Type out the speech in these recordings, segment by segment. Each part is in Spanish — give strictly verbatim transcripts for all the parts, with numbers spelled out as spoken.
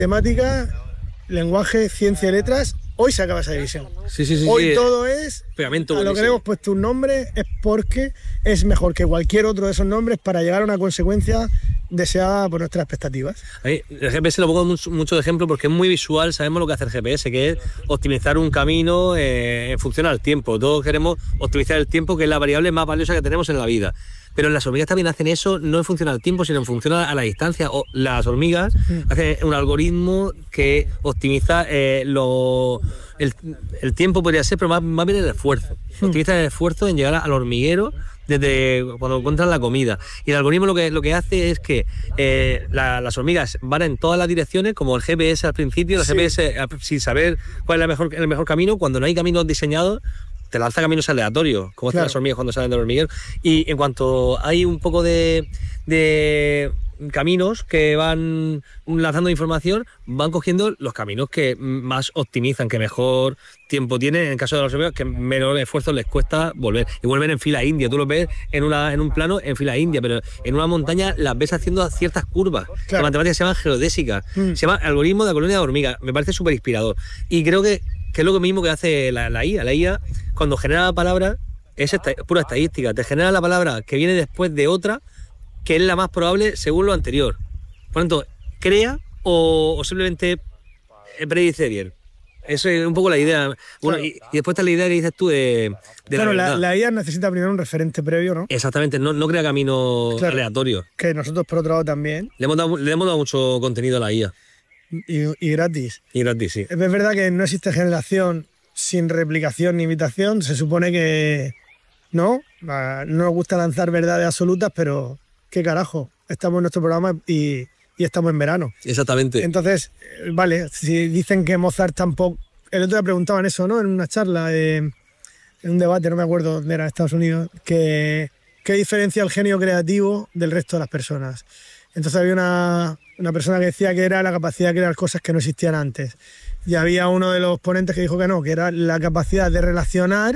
Temática, lenguaje, ciencia y letras. Hoy se acaba esa división. Sí, sí, sí, Hoy sí. todo es, Pegamento a lo que buenísimo. le hemos puesto un nombre es porque es mejor que cualquier otro de esos nombres para llegar a una consecuencia deseada por nuestras expectativas. A mí, el G P S lo pongo mucho, mucho de ejemplo porque es muy visual, sabemos lo que hace el G P S, que es optimizar un camino eh, en función al tiempo. Todos queremos optimizar el tiempo, que es la variable más valiosa que tenemos en la vida. Pero las hormigas también hacen eso, no en función al tiempo, sino en función a la distancia. O las hormigas mm. hacen un algoritmo que optimiza eh, lo, el, el tiempo, podría ser, pero más, más bien el esfuerzo. Mm. Optimiza el esfuerzo en llegar al hormiguero desde cuando encuentran la comida. Y el algoritmo lo que, lo que hace es que eh, la, las hormigas van en todas las direcciones, como el G P S al principio, el sí. G P S sin saber cuál es la mejor, el mejor camino. Cuando no hay caminos diseñados, te lanza caminos aleatorios, como claro. hacen las hormigas cuando salen del hormiguero. Y en cuanto hay un poco de, de caminos que van lanzando información, van cogiendo los caminos que más optimizan, que mejor tiempo tienen. En el caso de las hormigas, que menor esfuerzo les cuesta volver. Y vuelven en fila india. Tú los ves en, una, en un plano en fila india, pero en una montaña las ves haciendo ciertas curvas. Claro. Las matemáticas se llaman geodésicas. Mm. Se llama algoritmo de la colonia de hormigas. Me parece súper inspirador. Y creo que que es lo mismo que hace la, la I A. La I A, cuando genera la palabra, es esta, pura estadística. Te genera la palabra que viene después de otra, que es la más probable según lo anterior. Por lo tanto, crea o, o simplemente predice bien. Eso es un poco la idea. Bueno, claro. y, y después está la idea que dices tú de, de claro, la, la, la I A necesita primero un referente previo, ¿no? Exactamente, no, no crea caminos claro, aleatorios. Que nosotros, por otro lado, también. Le hemos dado, le hemos dado mucho contenido a la I A. Y, y gratis. Y gratis, sí. Es verdad que no existe generación sin replicación ni imitación. Se supone que no. No nos gusta lanzar verdades absolutas, pero qué carajo. Estamos en nuestro programa y, y estamos en verano. Exactamente. Entonces, vale, si dicen que Mozart tampoco... El otro día preguntaban eso, ¿no? En una charla, eh, en un debate, no me acuerdo dónde era, en Estados Unidos, que qué diferencia el genio creativo del resto de las personas. Entonces había una... una persona que decía que era la capacidad de crear cosas que no existían antes. Y había uno de los ponentes que dijo que no, que era la capacidad de relacionar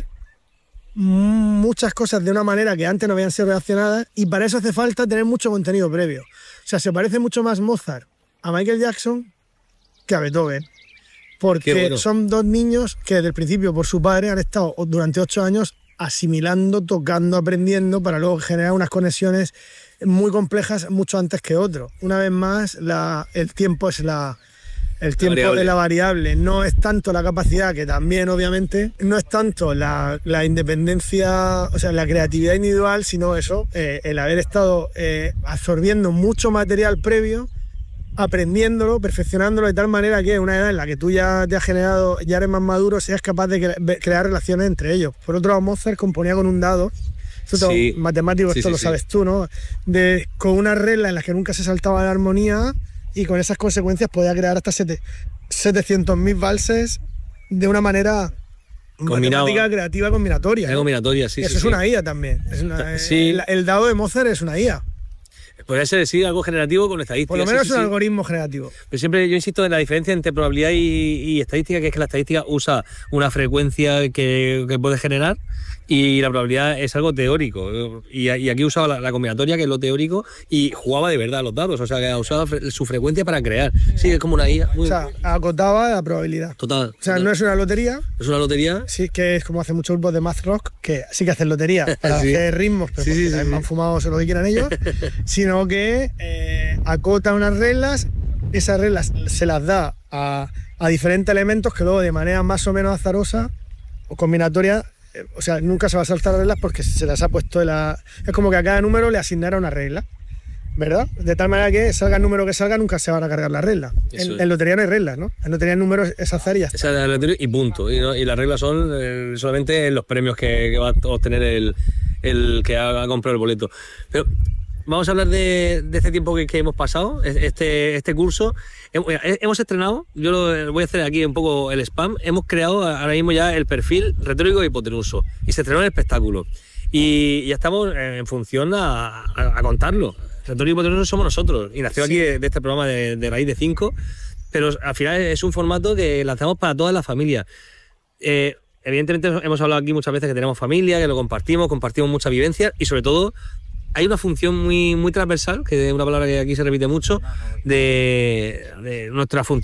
muchas cosas de una manera que antes no habían sido relacionadas, y para eso hace falta tener mucho contenido previo. O sea, se parece mucho más Mozart a Michael Jackson que a Beethoven. Porque bueno. son dos niños que desde el principio, por su padre, han estado durante ocho años asimilando, tocando, aprendiendo, para luego generar unas conexiones muy complejas mucho antes que otro. Una vez más, la, el tiempo es la el tiempo variable. es la variable, no es tanto la capacidad, que también obviamente, no es tanto la, la independencia, o sea, la creatividad individual, sino eso, eh, el haber estado eh, absorbiendo mucho material previo, aprendiéndolo, perfeccionándolo de tal manera que en una edad en la que tú ya te has generado, ya eres más maduro, seas capaz de cre- crear relaciones entre ellos. Por otro lado, Mozart componía con un dado. Esto sí. Matemático, sí, esto sí, lo sí. sabes tú, ¿no? De, con una regla en la que nunca se saltaba la armonía, y con esas consecuencias podía crear hasta setecientos mil valses de una manera Combinado. matemática creativa combinatoria. Es ¿no? combinatoria, sí. Eso sí, es sí. una I A también. Es una, sí. el, el dado de Mozart es una I A. Podría ser, sí, algo generativo con estadística. Por lo menos sí, es un sí, algoritmo generativo. Pero siempre yo insisto en la diferencia entre probabilidad y, y estadística, que es que la estadística usa una frecuencia que, que puede generar, y la probabilidad es algo teórico. Y, y aquí usaba la, la combinatoria, que es lo teórico, y jugaba de verdad los dados. O sea, que usaba fre- su frecuencia para crear. Sí, es como una I A. Muy... O sea, acotaba la probabilidad. Total. O sea, total. no es una lotería. Es una lotería. Sí, que es como hacen muchos grupos de math rock, que sí que hacen lotería para sí. hacer ritmos, pero sí, porque sí, también sí, van sí. fumados o lo que quieran ellos, sino que eh, acota unas reglas, esas reglas se las da a, a diferentes elementos que luego de manera más o menos azarosa o combinatoria, eh, o sea, nunca se va a saltar las reglas porque se las ha puesto en la... Es como que a cada número le asignara una regla, ¿verdad? De tal manera que salga el número que salga, nunca se van a cargar las reglas. En, en lotería no hay reglas, ¿no? En lotería el número es azar y ya está. Esa es la lotería y punto. Y, ¿no? y las reglas son eh, solamente los premios que, que va a obtener el, el que ha, ha comprado el boleto. Pero vamos a hablar de, de este tiempo que, que hemos pasado, este, este curso. Hemos estrenado, yo lo, voy a hacer aquí un poco el spam, hemos creado ahora mismo ya el perfil retórico e hipotenuso, y se estrenó el espectáculo. Y ya estamos en función a, a, a contarlo. Retórico y hipotenuso somos nosotros, y nació sí. aquí de, de este programa de, de Raíz de cinco, pero al final es un formato que lanzamos para toda la familia. Eh, evidentemente hemos hablado aquí muchas veces que tenemos familia, que lo compartimos, compartimos muchas vivencias, y sobre todo hay una función muy, muy transversal, que es una palabra que aquí se repite mucho, de, de nuestra función